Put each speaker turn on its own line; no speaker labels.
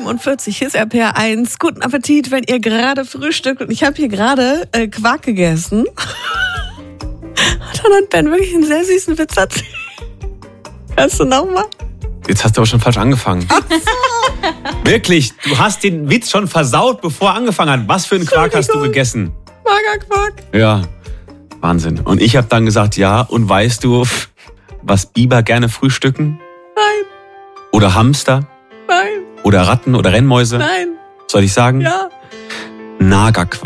7:47, hier ist RPR 1. Guten Appetit, wenn ihr gerade frühstückt. Und ich habe hier gerade Quark gegessen. Und dann hat Ben wirklich einen sehr süßen Witz erzählt. Kannst du nochmal?
Jetzt hast du aber schon falsch angefangen. Wirklich, du hast den Witz schon versaut, bevor er angefangen hat. Was für einen Quark hast du gegessen?
Magerquark.
Ja, Wahnsinn. Und ich habe dann gesagt, ja, und weißt du, was Biber gerne frühstücken?
Nein,
Oder Hamster?
nein,
Oder Ratten oder Rennmäuse?
nein.
Soll ich sagen?
Ja.
Nagerquark.